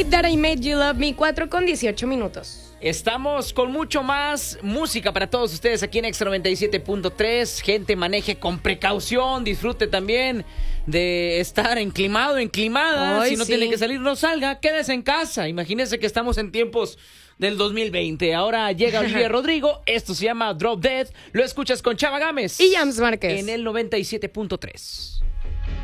That I Made You Love Me, 4:18. Estamos con mucho más música para todos ustedes aquí en Extra 97.3. Gente, maneje con precaución, disfrute también de estar enclimada. Ay, si no sí. tiene que salir, no salga, quédese en casa. Imagínese que estamos en tiempos del 2020. Ahora llega Olivia Rodrigo, esto se llama Drop Dead. Lo escuchas con Chava Gámez Y James Márquez. en el 97.3.